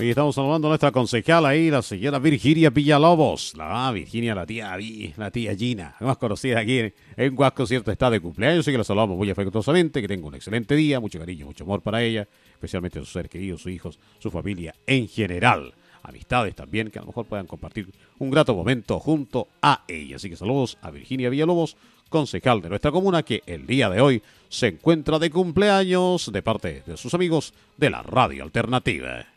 Hoy estamos saludando a nuestra concejala ahí, la señora Virginia Villalobos. Virginia, la tía Gina, más conocida aquí en Huasco, cierto, está de cumpleaños, así que la saludamos muy afectuosamente, que tenga un excelente día, mucho cariño, mucho amor para ella, especialmente a sus seres queridos, sus hijos, su familia en general. Amistades también, que a lo mejor puedan compartir un grato momento junto a ella. Así que saludos a Virginia Villalobos, concejal de nuestra comuna, que el día de hoy se encuentra de cumpleaños de parte de sus amigos de la Radio Alternativa.